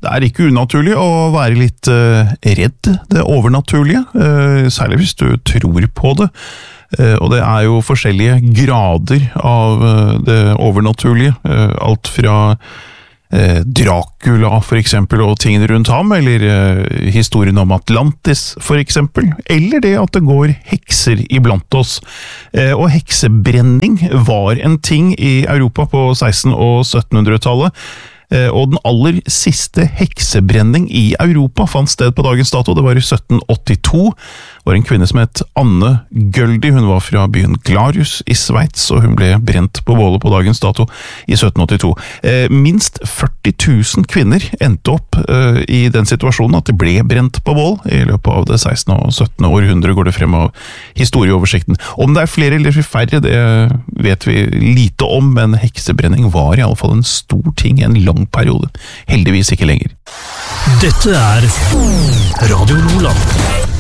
Det ikke unaturlig å være litt redd det overnaturlige, særlig hvis du tror på det. Og det jo forskjellige grader av det overnaturlige, alt fra Dracula for eksempel og tingene rundt ham, eller historien om Atlantis for eksempel, eller det at det går hekser iblant oss. Og heksebrenning var en ting i Europa på 1600- og 1700-tallet, og den aller siste heksebrenning i Europa fant sted på dagens dato. Det var i 1782. Det var en kvinne som het Anne Gøldi. Hun var fra byen Glarus i Sveits, og hun ble brent på bålet på dagens dato i 1782. Minst 40 000 kvinner endte opp i den situasjonen at de ble brent på bål. I løpet av det 16. og 17. århundre går det frem av historieoversikten. Om det flere eller færre, det vet vi lite om, men heksebrenning var i alle fall en stor ting, en lang periode. Heldigvis ikke lenger. Dette Radio Nordland.